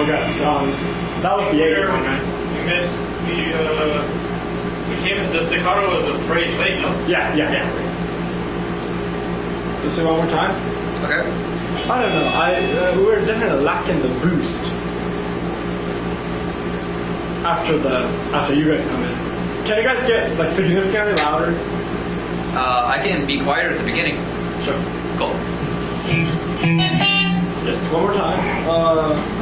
forgot. That was the 8th one, right? We missed. We came. The staccato was a phrase late, no? Yeah. Let's do it one more time. Okay. I don't know. We were definitely lacking the boost after you guys come in. Can you guys get like significantly louder? I can be quieter at the beginning. Sure. Cool. Yes. One more time.